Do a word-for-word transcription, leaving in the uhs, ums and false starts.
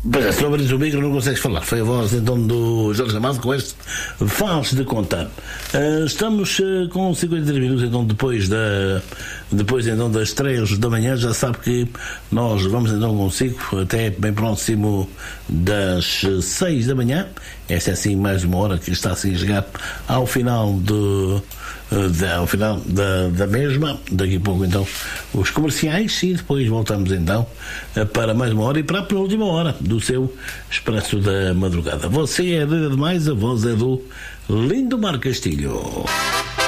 Pois é, se não abres o micro não consegues falar. Foi a voz então do Jorge Amado com este Faz de Contar. Uh, estamos uh, com cinquenta e três minutos então depois da depois então das três da manhã. Já sabe que nós vamos então consigo até bem próximo das seis da manhã. Esta é assim mais uma hora que está assim a chegar ao final do Da, ao final da, da mesma. Daqui a pouco então os comerciais e depois voltamos então para mais uma hora e para a penúltima hora do seu Expresso da Madrugada. Você é de demais, a voz é do Lindomar Castilho.